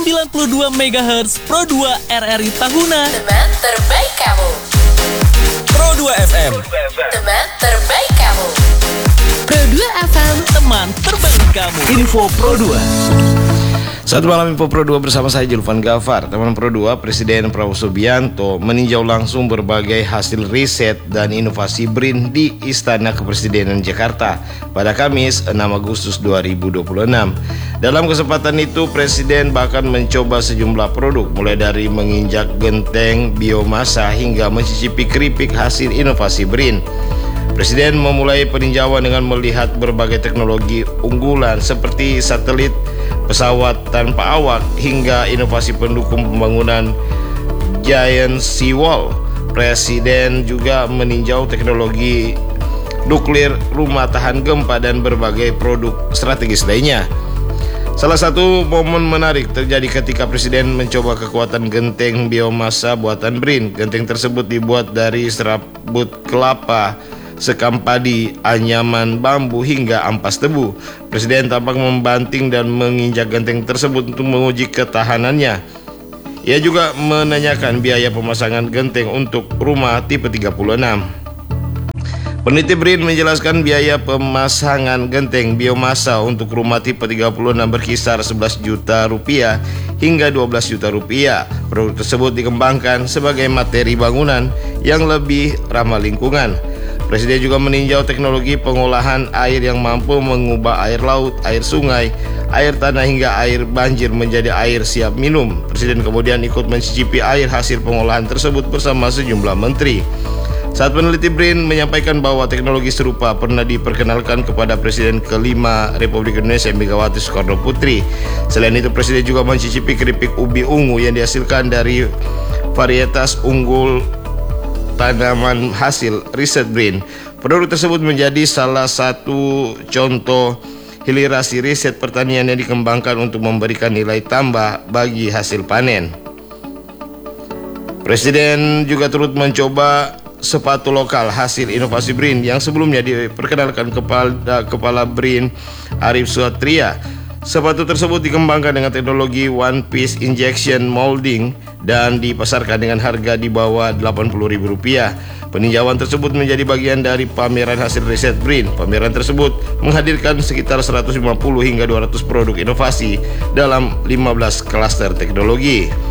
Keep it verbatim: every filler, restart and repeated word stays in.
sembilan puluh dua megahertz Pro dua R R I Tahuna. Teman terbaik kamu. Pro dua F M. Teman terbaik kamu. Pro dua F M. Teman terbaik kamu. Info Pro dua. Satu malam Info Pro dua bersama saya Julvan Gafar. Teman Pro dua, Presiden Prabowo Subianto meninjau langsung berbagai hasil riset dan inovasi B R I N di Istana Kepresidenan Jakarta pada Kamis enam Agustus dua ribu dua puluh enam. Dalam kesempatan itu, Presiden bahkan mencoba sejumlah produk, mulai dari menginjak genteng biomasa hingga mencicipi keripik hasil inovasi B R I N. Presiden memulai peninjauan dengan melihat berbagai teknologi unggulan seperti satelit, pesawat tanpa awak, hingga inovasi pendukung pembangunan Giant Seawall. Presiden juga meninjau teknologi nuklir, rumah tahan gempa, dan berbagai produk strategis lainnya. Salah satu momen menarik terjadi ketika Presiden mencoba kekuatan genteng biomasa buatan B R I N. Genteng tersebut dibuat dari serabut kelapa, sekam padi, anyaman bambu, hingga ampas tebu. Presiden tampak membanting dan menginjak genteng tersebut untuk menguji ketahanannya. Ia juga menanyakan biaya pemasangan genteng untuk rumah tipe tiga puluh enam. Peneliti B R I N menjelaskan biaya pemasangan genteng biomasa untuk rumah tipe tiga puluh enam berkisar sebelas juta rupiah hingga dua belas juta rupiah. Produk tersebut dikembangkan sebagai materi bangunan yang lebih ramah lingkungan. Presiden juga meninjau teknologi pengolahan air yang mampu mengubah air laut, air sungai, air tanah hingga air banjir menjadi air siap minum. Presiden kemudian ikut mencicipi air hasil pengolahan tersebut bersama sejumlah menteri. Saat peneliti B R I N menyampaikan bahwa teknologi serupa pernah diperkenalkan kepada Presiden kelima Republik Indonesia Megawati Soekarno Putri. Selain itu, Presiden juga mencicipi keripik ubi ungu yang dihasilkan dari varietas unggul tanaman hasil riset B R I N. Produk tersebut menjadi salah satu contoh hilisasi riset pertanian yang dikembangkan untuk memberikan nilai tambah bagi hasil panen. Presiden juga turut mencoba sepatu lokal hasil inovasi B R I N yang sebelumnya diperkenalkan kepada Kepala B R I N Arief Suatria. Sepatu tersebut dikembangkan dengan teknologi one piece injection molding dan dipasarkan dengan harga di bawah delapan puluh ribu rupiah. Peninjauan tersebut menjadi bagian dari pameran hasil riset B R I N. Pameran tersebut menghadirkan sekitar seratus lima puluh hingga dua ratus produk inovasi dalam lima belas klaster teknologi.